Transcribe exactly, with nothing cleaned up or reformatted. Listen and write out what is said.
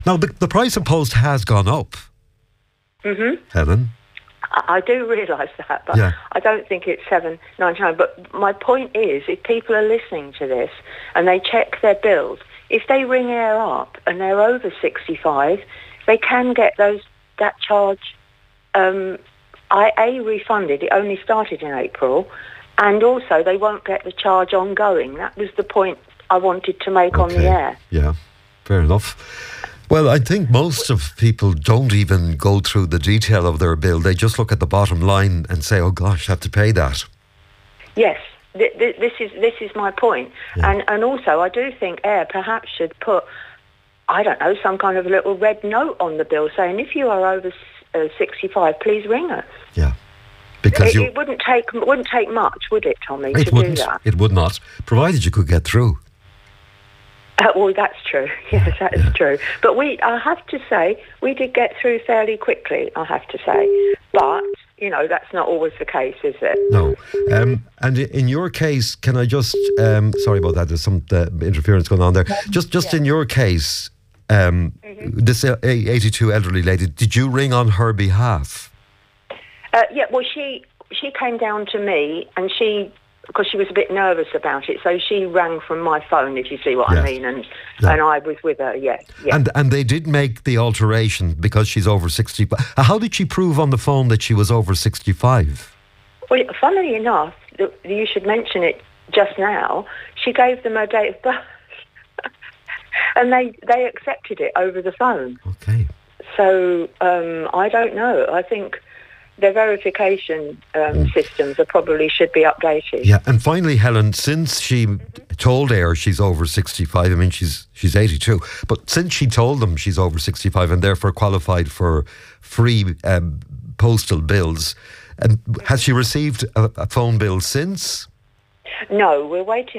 Now, the, the price of post has gone up. Mm-hmm. Helen? I, I do realise that, but Yeah. I don't think it's seven ninety-nine. But my point is, if people are listening to this and they check their bills, if they ring Air up and they're over sixty-five, they can get those that charge um, I A refunded. It only started in April. And also, they won't get the charge ongoing. That was the point I wanted to make on the Okay. air. Yeah, fair enough. Well, I think most of people don't even go through the detail of their bill. They just look at the bottom line and say, oh gosh, I have to pay that. Yes, th- th- this is this is my point. Yeah. And and also, I do think Air perhaps should put, I don't know, some kind of little red note on the bill saying, if you are over uh, sixty-five, please ring us. Yeah. Because It, you, it wouldn't take wouldn't take much, would it, Tommy, it to wouldn't, do that? it would not, provided you could get through. Uh, well, that's true. Yes, that is true. But we, I have to say, we did get through fairly quickly, I have to say. But, you know, that's not always the case, is it? No. Um, and i- in your case, can I just, um, sorry about that, there's some uh, interference going on there. Just just Yeah. in your case, um, Mm-hmm. this uh, eighty-two elderly lady, did you ring on her behalf? Uh, yeah, well, she she came down to me and she, because she was a bit nervous about it, so she rang from my phone, if you see what Yes. I mean, and Yeah. and I was with her, yeah. yeah. And and they did make the alteration because she's over sixty. How did she prove on the phone that she was over sixty-five? Well, funnily enough, th- you should mention it just now, she gave them her date of birth. And they, they accepted it over the phone. Okay. So um, I don't know. I think their verification um, systems are probably should be updated. Yeah, and finally, Helen, since she told Air she's over sixty-five, I mean, she's she's eighty-two, but since she told them she's over sixty-five and therefore qualified for free um, postal bills, and has she received a, a phone bill since? No, we're waiting